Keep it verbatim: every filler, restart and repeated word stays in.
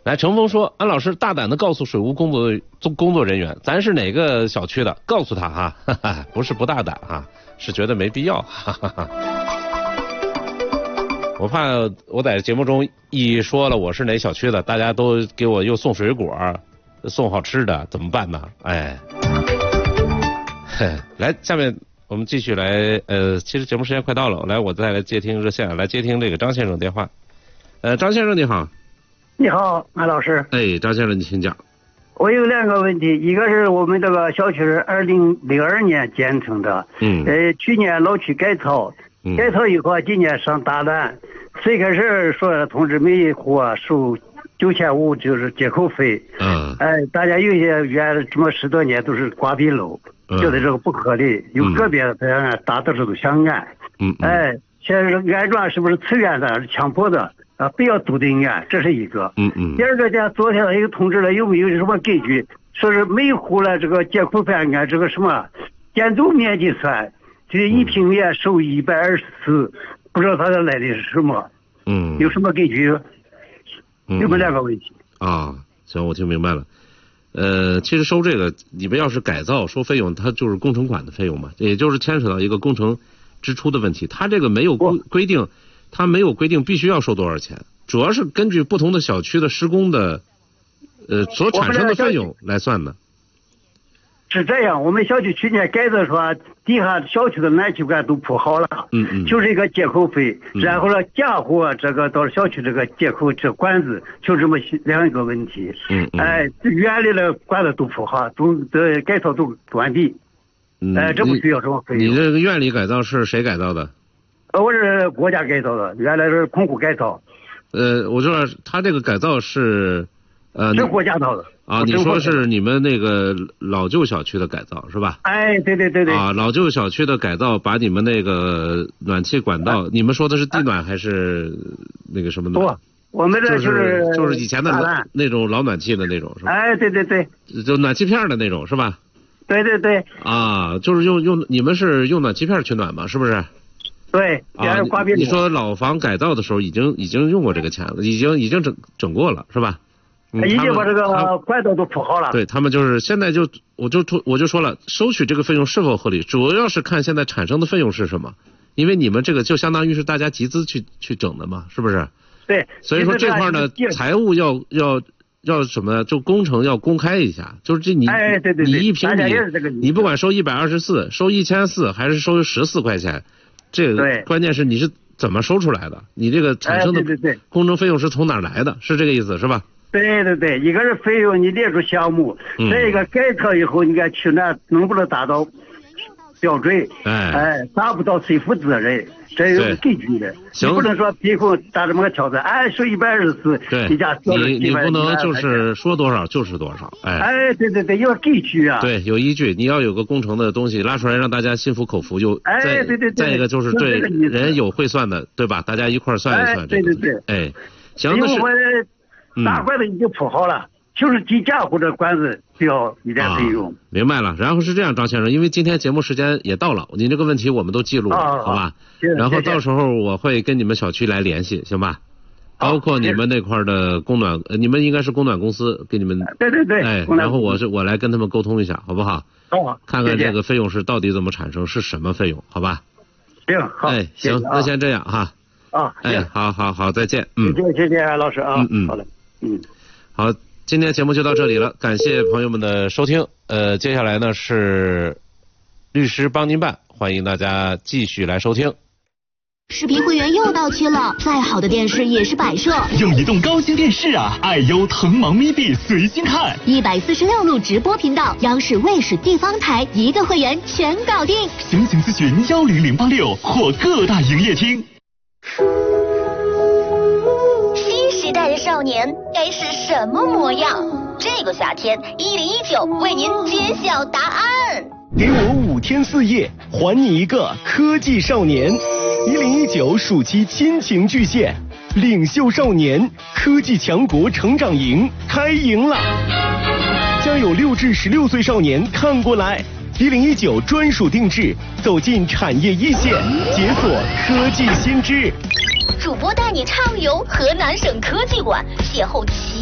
来，程峰说，安老师大胆的告诉水务工作工作人员，咱是哪个小区的，告诉他哈，哈哈，不是不大胆哈，是觉得没必要，哈哈哈。我怕我在节目中一说了我是哪小区的，大家都给我又送水果，送好吃的，怎么办呢？哎，来，下面我们继续来，呃，其实节目时间快到了，来，我再来接听热线，来接听这个张先生电话。呃，张先生你好。 你好，安老师。 哎，张先生，你请讲。 我有两个问题，一个是我们这个小区是二零零二年建成的， 嗯， 呃，去年老区改造， 嗯、 改造以后，今年上大蓝，最开始说通知每一户啊收九千五，就是接口费， 嗯， 哎，大家有些原这么十多年都是刮壁楼， 嗯、 觉得这个不合理，有个别的人大多数都想按， 嗯， 哎，现在是安装是不是自愿的，是强迫的？啊，不要都得按，这是一个。 嗯嗯。 第二个呢，昨天又通知了，有没有什么根据？说是每户了这个接口费按这个什么建筑面积算，就是一平米收一百二十四，不知道它的来历是什么？ 嗯。有什么根据？嗯、有没有两个问题？ 啊，行，我听明白了。呃，其实收这个，你们要是改造收费用，它就是工程款的费用嘛，也就是牵扯到一个工程支出的问题。它这个没有规规定。他没有规定必须要收多少钱，主要是根据不同的小区的施工的，呃，所产生的费用来算的。 是这样，我们小区去年改造说，底下小区的暖气管都铺好了， 嗯嗯， 就是一个接口费，嗯、然后呢，加户这个到小区这个接口这管子，就这么两个问题。 嗯嗯， 哎，原来的管子都铺好，都的改造都完毕， 嗯， 哎，这不需要什么费用。 你这个院里改造是谁改造的？ 我是国家改造的，原来是空户改造。 呃，我知道他这个改造是，呃， 是国家造的啊。你说是你们那个老旧小区的改造是吧？ 哎，对对对对。 啊，老旧小区的改造，把你们那个暖气管道， 哎、 你们说的是地暖还是那个什么暖？ 不，我们这就是就是以前的老那种老暖气的那种是吧？ 哎，对对对。 就暖气片的那种是吧？ 对对对。 啊，就是用用你们是用暖气片取暖吗？是不是？ 对， 啊，你说老房改造的时候已经已经用过这个钱了，已经已经整整过了，是吧？ 嗯、已经把这个管道都铺好了。 对他们就是现在就我就我就说了，收取这个费用是否合理，主要是看现在产生的费用是什么，因为你们这个就相当于是大家集资去去整的嘛，是不是？ 对。 所以说这块呢，米要要要什么？就工程要公开一下，就是这你哎对对对， 你一平米，你不管收一百二十四，收一千四，还是收十四块钱。这个关键是你是怎么收出来的？你这个产生的工程费用是从哪儿来的？是这个意思是吧？ 对对对，一个是费用你列出项目， 嗯、 这个改造以后你看去哪能不能达到标准？ 哎哎，达不到谁负责任？这有根据的，你不能说凭空打这么个条子，哎，收一百二十四， 你家你你不能就是说多少就是多少，哎， 哎，对对对，要根据啊， 对，有依据，你要有个工程的东西拉出来让大家心服口服，就哎，对对对， 再一个就是对人有会算的，对吧？大家一块算一算， 哎，对对对， 哎，行，那是大管子已经铺好了。就是几家或者管子需要一点费用、啊， 明白了。然后是这样，张先生，因为今天节目时间也到了，您这个问题我们都记录了， 啊、 好吧？然后到时候我会跟你们小区来联系，行吧？包括你们那块的供暖，呃，你们应该是供暖公司给你们， 对对对， 哎，然后我是我来跟他们沟通一下，好不好？ 好， 看看这个费用是到底怎么产生，是什么费用，好吧？ 行，好， 哎，行，那先这样哈。 啊， 哎，好好好，再见，嗯， 谢谢谢谢老师啊， 嗯嗯， 好嘞，嗯， 好。今天节目就到这里了，感谢朋友们的收听。呃，接下来呢是律师帮您办，欢迎大家继续来收听。 视频会员又到期了，再好的电视也是摆设。 用移动高清电视啊，爱优腾芒咪币随心看， 一百四十六路直播频道，央视、卫视、地方台一个会员全搞定。 详情咨询幺零零八六或各大营业厅。 时代的少年该是什么模样？这个夏天，一零一九为您揭晓答案。 给我五天四夜，还你一个科技少年。一零一九暑期亲情巨献，领袖少年科技强国成长营开营了，将有六至十六岁少年看过来。一零一九专属定制，走进产业一线，解锁科技新知。 主播带你畅游河南省科技馆，邂逅奇